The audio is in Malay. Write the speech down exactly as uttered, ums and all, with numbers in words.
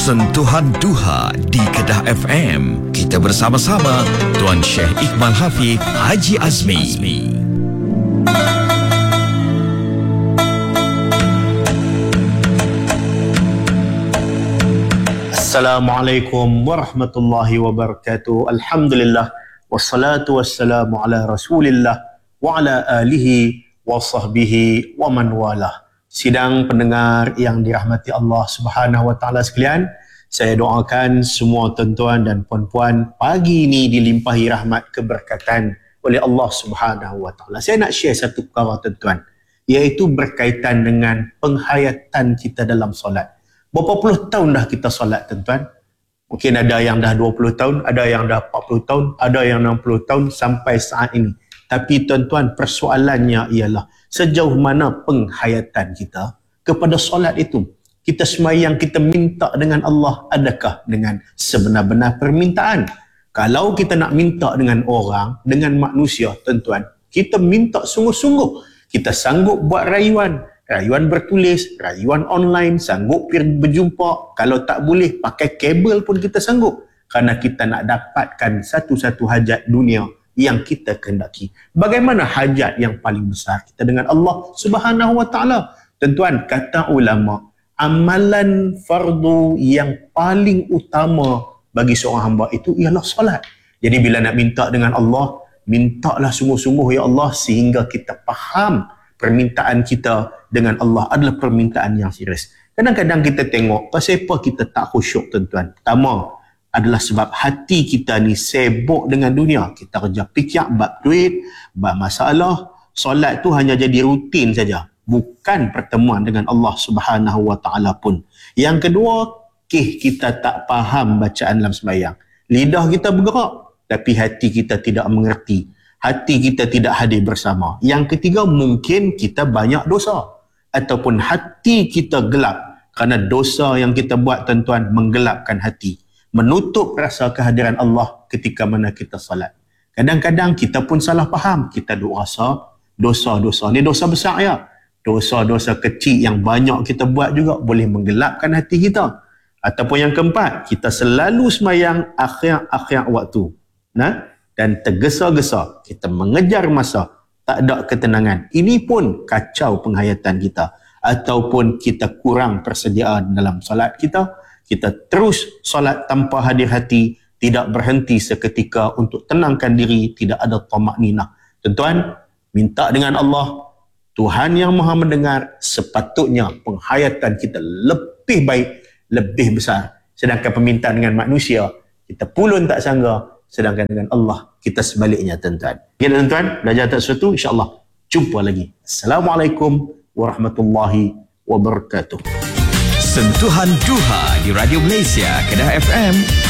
Sentuhan Duha di Kedah F M. Kita bersama-sama Tuan Syekh Iqbal Hafiz Haji Azmi. Assalamualaikum warahmatullahi wabarakatuh. Alhamdulillah wassalatu wassalamu ala Rasulillah wa ala alihi wa sahbihi wa man walah. Sidang pendengar yang dirahmati Allah Subhanahu wa taala sekalian, saya doakan semua tuan-tuan dan puan-puan pagi ini dilimpahi rahmat keberkatan oleh Allah Subhanahu wa taala. Saya nak share satu perkara tuan-tuan, iaitu berkaitan dengan penghayatan kita dalam solat. Berapa puluh tahun dah kita solat tuan-tuan? Mungkin ada yang dah dua puluh tahun, ada yang dah empat puluh tahun, ada yang enam puluh tahun sampai saat ini. Tapi tuan-tuan, persoalannya ialah sejauh mana penghayatan kita kepada solat itu. Kita sembahyang, kita minta dengan Allah, adakah dengan sebenar-benar permintaan? Kalau kita nak minta dengan orang, dengan manusia, tuan-tuan, kita minta sungguh-sungguh. Kita sanggup buat rayuan, rayuan bertulis, rayuan online, sanggup berjumpa. Kalau tak boleh, pakai kabel pun kita sanggup. Kerana kita nak dapatkan satu-satu hajat dunia yang kita kehendaki. Bagaimana hajat yang paling besar kita dengan Allah Subhanahu wa taala? Tuan-tuan, kata ulama, amalan fardu yang paling utama bagi seorang hamba itu ialah solat. Jadi bila nak minta dengan Allah, mintalah sungguh-sungguh ya Allah, sehingga kita faham permintaan kita dengan Allah adalah permintaan yang serius. Kadang-kadang kita tengok pasal apa kita tak khusyuk tuan-tuan. Pertama adalah sebab hati kita ni sibuk dengan dunia. Kita kerja fikir bab duit, bab masalah. Solat tu hanya jadi rutin saja, bukan pertemuan dengan Allah Subhanahu wa taala pun. Yang kedua, kih kita tak faham bacaan dalam sembahyang. Lidah kita bergerak tapi hati kita tidak mengerti. Hati kita tidak hadir bersama. Yang ketiga, mungkin kita banyak dosa ataupun hati kita gelap kerana dosa yang kita buat tuan-tuan menggelapkan hati, menutup rasa kehadiran Allah ketika mana kita salat. Kadang-kadang kita pun salah faham. Kita duk rasa dosa-dosa ni dosa besar ya. Dosa-dosa kecil yang banyak kita buat juga boleh menggelapkan hati kita. Ataupun yang keempat, kita selalu sembahyang akhir-akhir waktu. Nah, dan tergesa-gesa, kita mengejar masa, tak ada ketenangan. Ini pun kacau penghayatan kita. Ataupun kita kurang persediaan dalam solat kita. Kita terus solat tanpa hadir hati, tidak berhenti seketika untuk tenangkan diri, tidak ada tamakninah. Tuan-tuan, minta dengan Allah, Tuhan yang Maha mendengar, sepatutnya penghayatan kita lebih baik, lebih besar. Sedangkan permintaan dengan manusia, kita pulun tak sangga. Sedangkan dengan Allah, kita sebaliknya tuan-tuan. Okay, tuan-tuan, belajar tak sesuatu, insyaAllah jumpa lagi. Assalamualaikum warahmatullahi wabarakatuh. Sentuhan Duha di Radio Malaysia Kedah F M.